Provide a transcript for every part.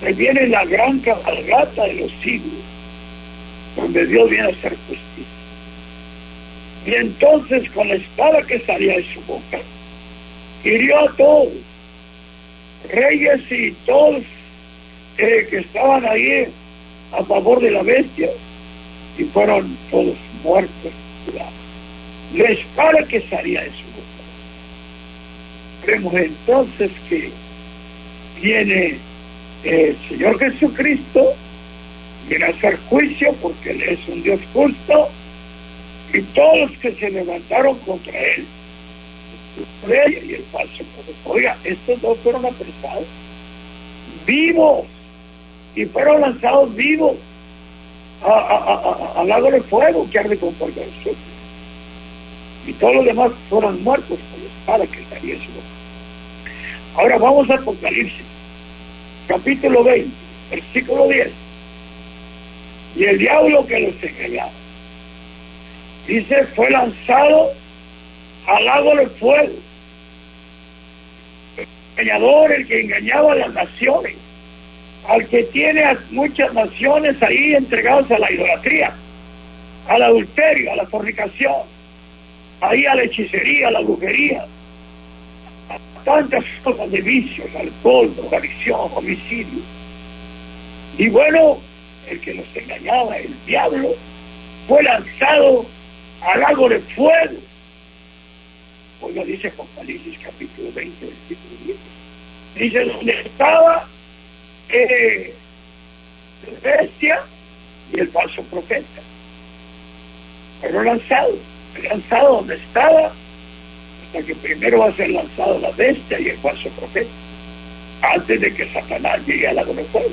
Se viene la gran cabalgata de los siglos, donde Dios viene a hacer justicia. Y entonces con la espada que salía de su boca, hirió a todos, reyes y todos que estaban ahí a favor de la bestia, y fueron todos muertos. La espada que salía de su boca. Vemos entonces que viene el Señor Jesucristo, viene a hacer juicio porque Él es un Dios justo, y todos los que se levantaron contra Él, y el falso profeta. Oiga, estos dos fueron apresados vivos y fueron lanzados vivos al lago de fuego que arde con polvo del sur, y todos los demás fueron muertos por la espada que salía de su boca. Ahora vamos a Apocalipsis capítulo 20 versículo 10. Y el diablo que los engañaba, dice, fue lanzado al lago de fuego. El engañador, el que engañaba a las naciones, al que tiene a muchas naciones ahí entregados a la idolatría, al adulterio, a la fornicación, ahí a la hechicería, a la brujería, a tantas cosas de vicios, alcohol, drogadicción, homicidio. Y bueno, el que nos engañaba, el diablo, fue lanzado al lago de fuego. Oiga, dice Apocalipsis capítulo 20 versículo 10. Dice, donde estaba la bestia y el falso profeta. Pero lanzado donde estaba, hasta que primero va a ser lanzado la bestia y el falso profeta, antes de que Satanás llegue al lago de fuego.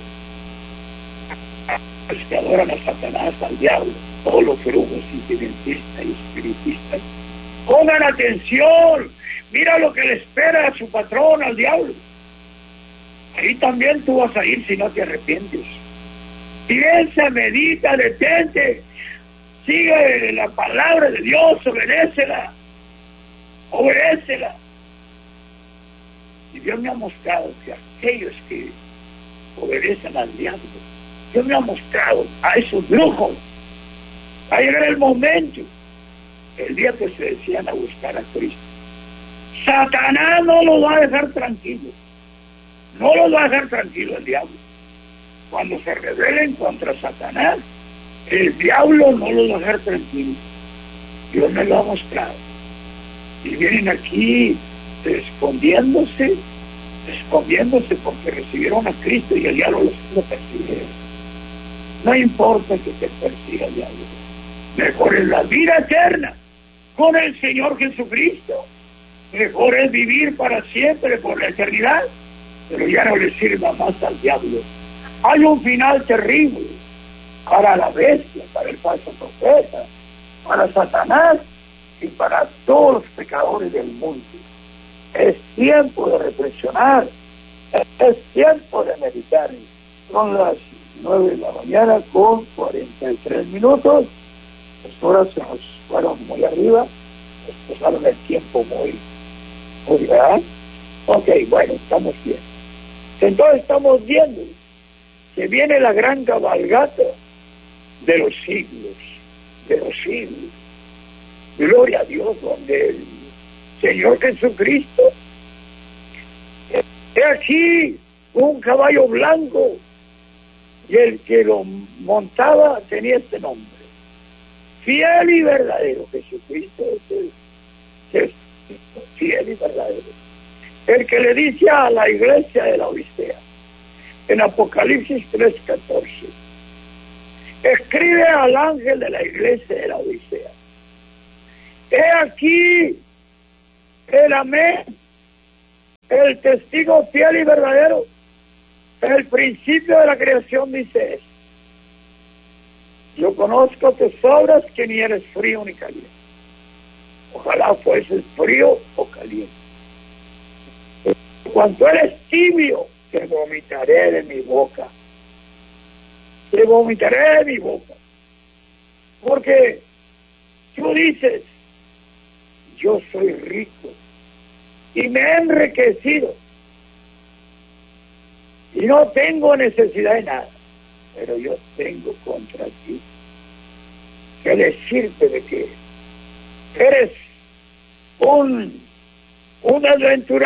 Los que adoran a Satanás, al diablo, todos los brujos, incidentistas y espiritistas, pongan atención, mira lo que le espera a su patrón, al diablo. Ahí también tú vas a ir si no te arrepientes. Piensa, medita, detente, sigue la palabra de Dios, obedécela. Y Dios me ha mostrado que aquellos que obedecen al diablo, Dios me ha mostrado a esos brujos, va a llegar el momento, el día que se decían a buscar a Cristo. Satanás no los va a dejar tranquilos, no los va a dejar tranquilos el diablo. Cuando se rebelen contra Satanás, el diablo no los va a dejar tranquilos. Dios me lo ha mostrado. Y vienen aquí escondiéndose porque recibieron a Cristo y el diablo los persigue. No importa que te persiga el diablo, mejor es la vida eterna con el Señor Jesucristo, mejor es vivir para siempre por la eternidad, pero ya no le sirva más al diablo. Hay un final terrible para la bestia, para el falso profeta, para Satanás y para todos los pecadores del mundo. Es tiempo de reflexionar, es tiempo de meditar. Son las 9 de la mañana con 43 minutos. Las horas se nos fueron muy arriba, nos pasaron el tiempo muy grande. Ok, bueno, estamos bien. Entonces estamos viendo que viene la gran cabalgata de los siglos, Gloria a Dios, donde el Señor Jesucristo, he aquí un caballo blanco, y el que lo montaba tenía este nombre: Fiel y Verdadero. Jesucristo es fiel y verdadero. El que le dice a la iglesia de la Odisea, en Apocalipsis 3:14, escribe al ángel de la iglesia de la Odisea: he aquí el amén, el testigo fiel y verdadero, el principio de la creación, dice esto: yo conozco tus obras, que ni eres frío ni caliente. Ojalá fueses frío o caliente. Cuando eres tibio, te vomitaré de mi boca. Te vomitaré de mi boca. Porque tú dices: yo soy rico y me he enriquecido y no tengo necesidad de nada, pero yo tengo contra ti que decirte de que eres un desventurado